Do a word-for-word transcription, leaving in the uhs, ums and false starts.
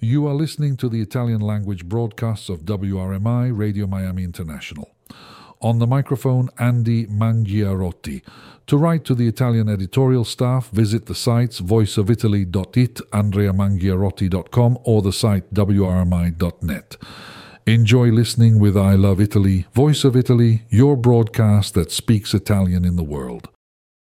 You are listening to the Italian language broadcasts of W R M I, Radio Miami International. On the microphone, Andy Mangiarotti. To write to the Italian editorial staff, visit the sites voice of italy dot it, andrea mangiarotti dot com, or the site w r m i dot net. Enjoy listening with I Love Italy, Voice of Italy, your broadcast that speaks Italian in the world.